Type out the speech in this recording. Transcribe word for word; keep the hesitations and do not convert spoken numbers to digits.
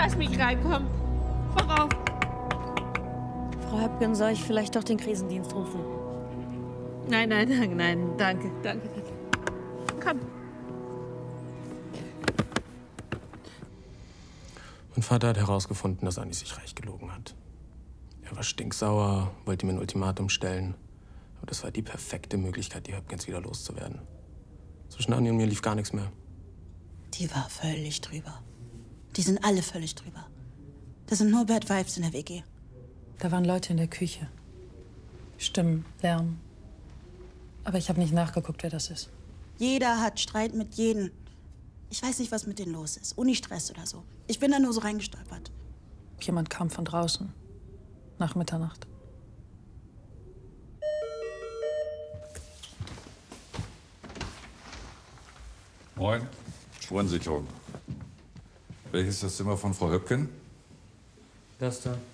Lass mich reinkommen. Mach auf. Frau Höpken, soll ich vielleicht doch den Krisendienst rufen? Nein, nein, nein, nein. Danke, danke, danke. Komm. Mein Vater hat herausgefunden, dass Anni sich reich gelogen hat. Er war stinksauer, wollte mir ein Ultimatum stellen. Aber das war die perfekte Möglichkeit, die Höpkens wieder loszuwerden. Zwischen Anni und mir lief gar nichts mehr. Die war völlig drüber. Die sind alle völlig drüber. Das sind nur Bad Vibes in der W G. Da waren Leute in der Küche. Stimmen, Lärm. Aber ich habe nicht nachgeguckt, wer das ist. Jeder hat Streit mit jedem. Ich weiß nicht, was mit denen los ist. Unistress oder so. Ich bin da nur so reingestolpert. Jemand kam von draußen. Nach Mitternacht. Moin. Spurensicherung. Welches ist das Zimmer von Frau Höpken? Das da.